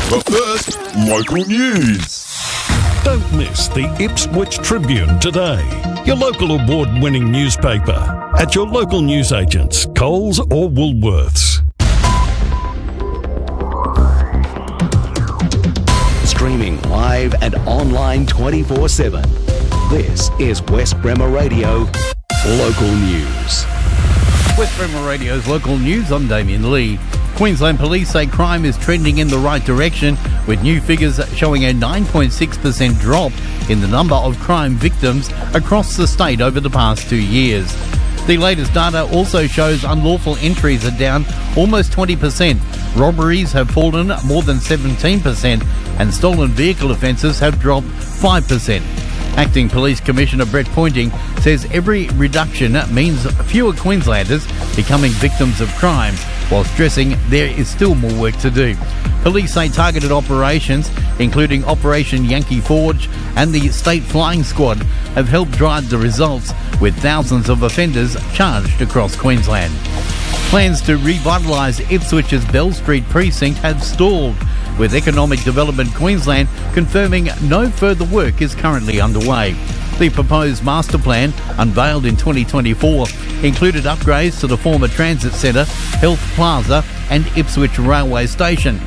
But first, local news. Don't miss the Ipswich Tribune today, your local award-winning newspaper, at your local newsagents, Coles or Woolworths. Streaming live and online 24/7. This is West Bremer Radio Local News. West Bremer Radio's Local News, I'm Damien Lee. Queensland Police say crime is trending in the right direction, with new figures showing a 9.6% drop in the number of crime victims across the state over the past 2 years. The latest data also shows unlawful entries are down almost 20%, robberies have fallen more than 17%, and stolen vehicle offences have dropped 5%. Acting Police Commissioner Brett Pointing says every reduction means fewer Queenslanders becoming victims of crime, while stressing there is still more work to do. Police say targeted operations, including Operation Yankee Forge and the State Flying Squad, have helped drive the results, with thousands of offenders charged across Queensland. Plans to revitalise Ipswich's Bell Street precinct have stalled, with Economic Development Queensland confirming no further work is currently underway. The proposed master plan, unveiled in 2024, included upgrades to the former transit centre, Health Plaza and Ipswich Railway Station.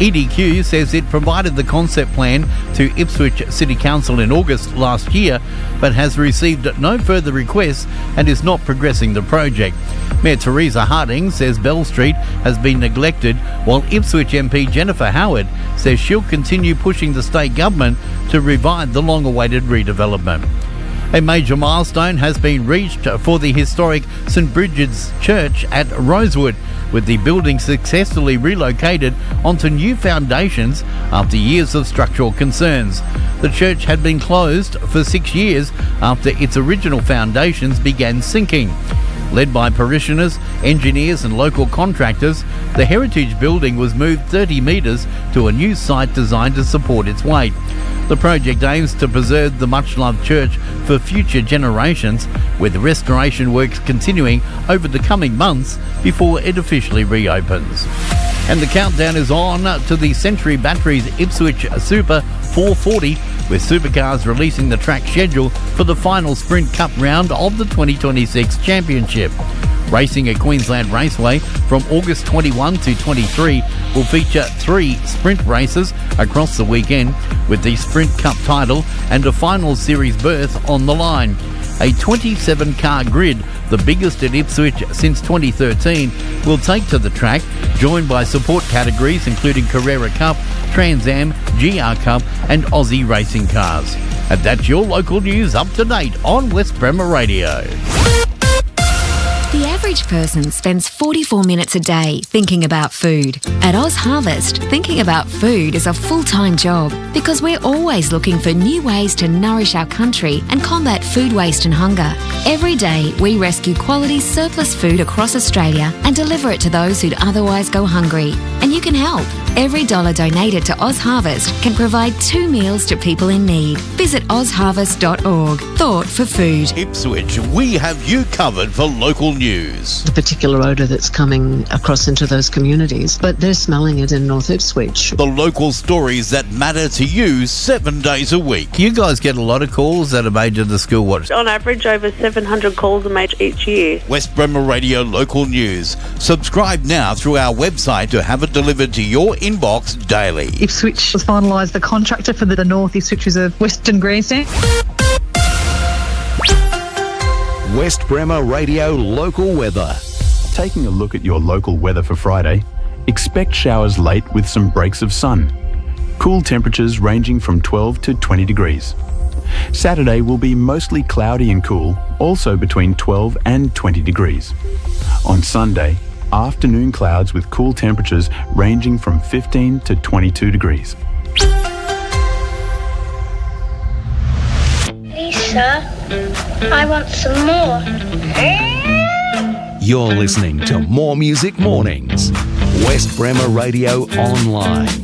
EDQ says it provided the concept plan to Ipswich City Council in August last year, but has received no further requests and is not progressing the project. Mayor Teresa Harding says Bell Street has been neglected, while Ipswich MP Jennifer Howard says she'll continue pushing the state government to revive the long-awaited redevelopment. A major milestone has been reached for the historic St Bridget's Church at Rosewood, with the building successfully relocated onto new foundations after years of structural concerns. The church had been closed for 6 years after its original foundations began sinking. Led by parishioners, engineers and local contractors, the heritage building was moved 30 metres to a new site designed to support its weight. The project aims to preserve the much-loved church for future generations, with restoration works continuing over the coming months before it officially reopens. And the countdown is on to the Century Batteries Ipswich Super 440, with Supercars releasing the track schedule for the final Sprint Cup round of the 2026 Championship. Racing at Queensland Raceway from August 21 to 23 will feature 3 sprint races across the weekend, with the Sprint Cup title and a final series berth on the line. A 27-car grid, the biggest at Ipswich since 2013, will take to the track, joined by support categories including Carrera Cup, Trans Am, GR Cup and Aussie racing cars. And that's your local news, up to date on West Bremer Radio. The average person spends 44 minutes a day thinking about food. At Oz Harvest, thinking about food is a full-time job, because we're always looking for new ways to nourish our country and combat food waste and hunger. Every day, we rescue quality surplus food across Australia and deliver it to those who'd otherwise go hungry. And you can help. Every dollar donated to Oz Harvest can provide 2 meals to people in need. Visit ozharvest.org. Thought for food. Ipswich, we have you covered for local news. The particular odour that's coming across into those communities, but they're smelling it in North Ipswich. The local stories that matter to you 7 days a week. You guys get a lot of calls that are made to the school watch. On average, over 700 calls are made each year. West Bremer Radio Local News. Subscribe now through our website to have it delivered to your inbox daily. Ipswich has finalised the contractor for the North Ipswich Reserve Western Grandstand. West Bremer Radio Local Weather. Taking a look at your local weather for Friday, expect showers late with some breaks of sun. Cool temperatures ranging from 12 to 20 degrees. Saturday will be mostly cloudy and cool, also between 12 and 20 degrees. On Sunday, afternoon clouds with cool temperatures ranging from 15 to 22 degrees. Lisa, I want some more. You're listening to More Music Mornings. West Bremer Radio Online.